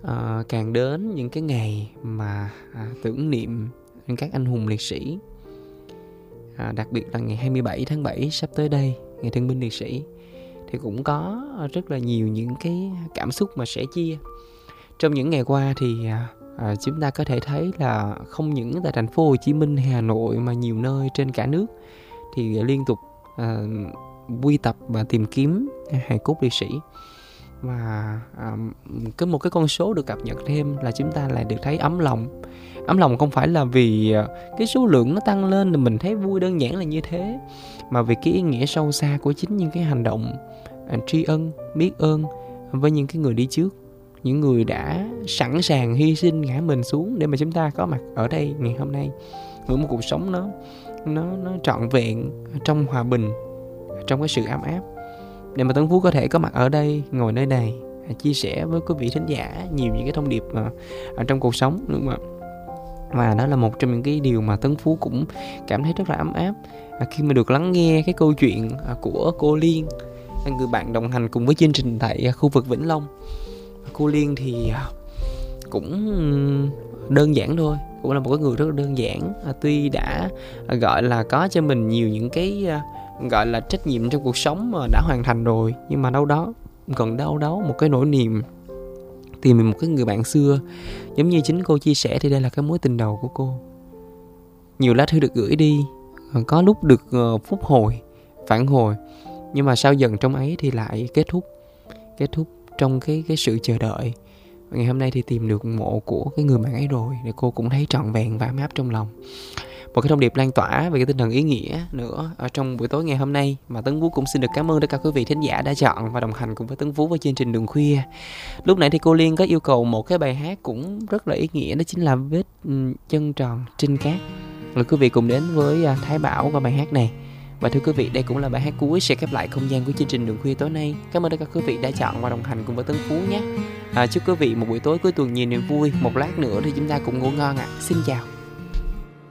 càng đến những cái ngày mà tưởng niệm các anh hùng liệt sĩ, đặc biệt là ngày 27 tháng 7 sắp tới đây, ngày thương binh liệt sĩ, thì cũng có rất là nhiều những cái cảm xúc mà sẻ chia. Trong những ngày qua thì chúng ta có thể thấy là không những tại thành phố Hồ Chí Minh hay Hà Nội mà nhiều nơi trên cả nước thì liên tục quy tập và tìm kiếm hài cốt liệt sĩ. Và một cái con số được cập nhật thêm là chúng ta lại được thấy ấm lòng. Ấm lòng không phải là vì cái số lượng nó tăng lên thì mình thấy vui đơn giản là như thế, mà vì cái ý nghĩa sâu xa của chính những cái hành động tri ân, biết ơn với những cái người đi trước, những người đã sẵn sàng hy sinh ngã mình xuống để mà chúng ta có mặt ở đây ngày hôm nay, với một cuộc sống nó trọn vẹn trong hòa bình, trong cái sự ấm áp, để mà Tấn Phú có thể có mặt ở đây, ngồi nơi này, chia sẻ với quý vị thính giả nhiều những cái thông điệp ở trong cuộc sống, đúng không ạ? Và đó là một trong những cái điều mà Tấn Phú cũng cảm thấy rất là ấm áp khi mà được lắng nghe cái câu chuyện của cô Liên, người bạn đồng hành cùng với chương trình tại khu vực Vĩnh Long. Cô Liên thì cũng đơn giản thôi, cũng là một cái người rất là đơn giản. Tuy đã gọi là có cho mình nhiều những cái gọi là trách nhiệm trong cuộc sống mà đã hoàn thành rồi, nhưng mà đâu đó một cái nỗi niềm tìm một cái người bạn xưa. Giống như chính cô chia sẻ thì đây là cái mối tình đầu của cô. Nhiều lá thư được gửi đi, có lúc được phút hồi, phản hồi, nhưng mà sau dần trong ấy thì lại kết thúc trong cái sự chờ đợi. Ngày hôm nay thì tìm được mộ của cái người bạn ấy rồi, để cô cũng thấy trọn vẹn và ấm áp trong lòng. Một cái thông điệp lan tỏa về cái tinh thần ý nghĩa nữa ở trong buổi tối ngày hôm nay, mà Tấn Phú cũng xin được cảm ơn tất cả quý vị thính giả đã chọn và đồng hành cùng với Tấn Phú với chương trình Đường Khuya. Lúc nãy thì cô Liên có yêu cầu một cái bài hát cũng rất là ý nghĩa, đó chính là Vết chân tròn trên cát. Mời quý vị cùng đến với Thái Bảo và bài hát này. Và thưa quý vị, đây cũng là bài hát cuối sẽ khép lại không gian của chương trình Đường Khuya tối nay. Cảm ơn tất cả quý vị đã chọn và đồng hành cùng với Tấn Phú nhé. Chúc quý vị một buổi tối cuối tuần nhiều niềm vui. Một lát nữa thì chúng ta cùng ngủ ngon ạ. Xin chào.